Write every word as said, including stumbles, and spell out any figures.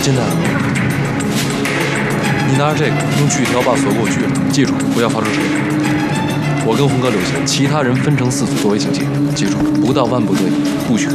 金带了。你拿着这个用锯条把锁给我锯了，记住不要发出声音。我跟红哥留下，其他人分成四组作为警戒。记住，不到万不得已，不许。